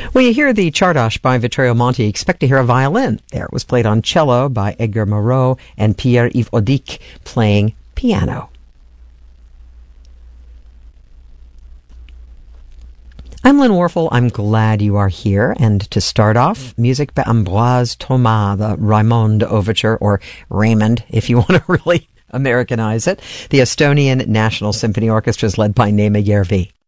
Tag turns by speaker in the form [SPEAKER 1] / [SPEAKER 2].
[SPEAKER 1] When you hear the Czardas by Vittorio Monti, expect to hear a violin. There it was played on cello by Edgar Moreau and Pierre-Yves Audic playing piano. I'm Lynn Warfel. I'm glad you are here. And to start off, music by Ambroise Thomas, the Raymond Overture, or Raymond, if you want to really Americanize it. The Estonian National Symphony Orchestra is led by Neeme Järvi.